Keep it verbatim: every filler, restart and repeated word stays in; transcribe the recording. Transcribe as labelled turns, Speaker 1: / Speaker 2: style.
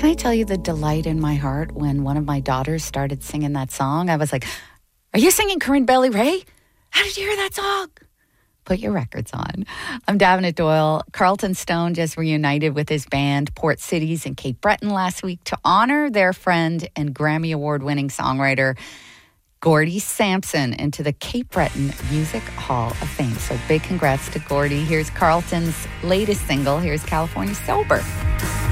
Speaker 1: Can I tell you the delight in my heart when one of my daughters started singing that song? I was like, are you singing Corinne Bailey Rae? How did you hear that song? Put your records on. I'm Davenant Doyle. Carlton Stone just reunited with his band Port Cities in Cape Breton last week to honor their friend and Grammy Award-winning songwriter Gordie Sampson into the Cape Breton Music Hall of Fame. So big congrats to Gordie. Here's Carlton's latest single. Here's California Sober.